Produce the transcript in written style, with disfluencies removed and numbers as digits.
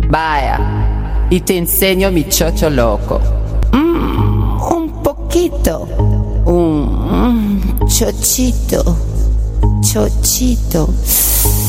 Vaya, y te enseño mi chocho loco. Un poquito. Un chochito. Chochito.